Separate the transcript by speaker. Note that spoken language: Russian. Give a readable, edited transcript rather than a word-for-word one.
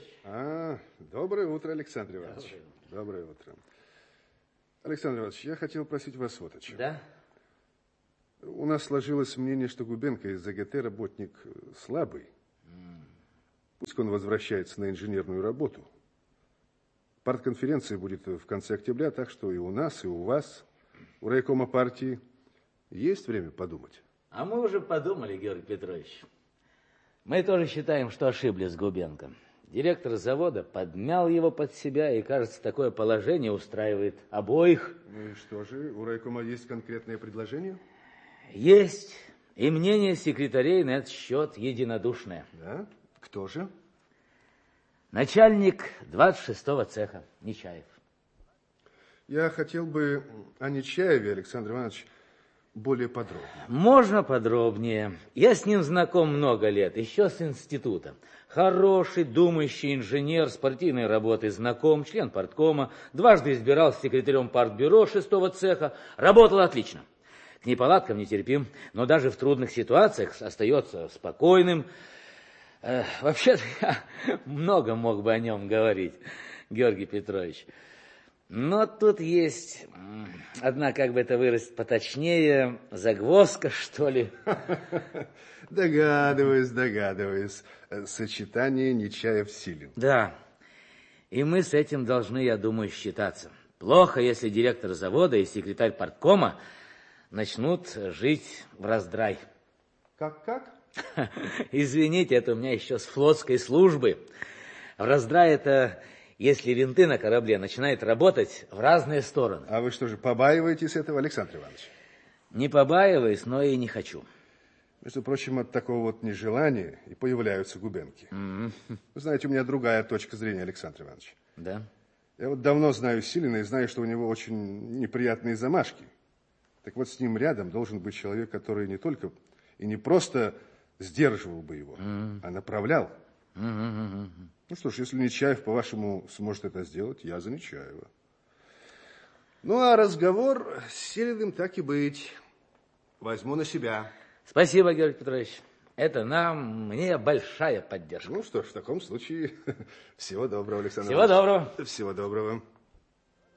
Speaker 1: Доброе утро, Александр Иванович. Доброе утро. Александр Иванович, я хотел просить вас вот о чем.
Speaker 2: Да?
Speaker 1: У нас сложилось мнение, что Губенко из ЗГТ работник слабый. Пусть он возвращается на инженерную работу. Партконференция будет в конце октября, так что и у нас, и у вас, у райкома партии, есть время подумать.
Speaker 2: А мы уже подумали, Георгий Петрович. Мы тоже считаем, что ошиблись с Губенко. Директор завода подмял его под себя, и, кажется, такое положение устраивает обоих.
Speaker 1: Ну и что же, у райкома есть конкретное предложение?
Speaker 2: Есть. И мнение секретарей на этот счет единодушное.
Speaker 1: Да? Кто же?
Speaker 2: Начальник 26-го цеха, Нечаев.
Speaker 1: Я хотел бы о Нечаеве, Александр Иванович, более подробно.
Speaker 2: Можно подробнее. Я с ним знаком много лет, еще с института. Хороший, думающий инженер, с партийной работой знаком, член парткома, дважды избирался секретарем партбюро 6-го цеха, работал отлично. К неполадкам нетерпим, но даже в трудных ситуациях остается спокойным. Вообще-то я много мог бы о нем говорить, Георгий Петрович. Но тут есть одна, как бы это выразить поточнее, загвоздка, что ли.
Speaker 1: Догадываюсь. Сочетание Нечаев-Силин.
Speaker 2: Да, и мы с этим должны, я думаю, считаться. Плохо, если директор завода и секретарь парткома начнут жить в раздрай.
Speaker 1: Как?
Speaker 2: Извините, это у меня еще с флотской службы. В раздрай это... если винты на корабле начинают работать в разные стороны.
Speaker 1: А вы что же, побаиваетесь этого, Александр Иванович?
Speaker 2: Не побаиваюсь, но и не хочу.
Speaker 1: Между прочим, от такого вот нежелания и появляются Губенки. Вы знаете, у меня другая точка зрения, Александр Иванович.
Speaker 2: Да?
Speaker 1: Я вот давно знаю Силина и знаю, что у него очень неприятные замашки. Так вот, с ним рядом должен быть человек, который не только и не просто сдерживал бы его, а направлял. Ну что ж, если Нечаев, по-вашему, сможет это сделать, я за Нечаева. Ну, а разговор с Силиным так и быть. Возьму на себя.
Speaker 2: Спасибо, Георгий Петрович. Это мне большая поддержка.
Speaker 1: Ну что ж, в таком случае всего доброго, Александр
Speaker 2: Иванович.
Speaker 1: Всего доброго.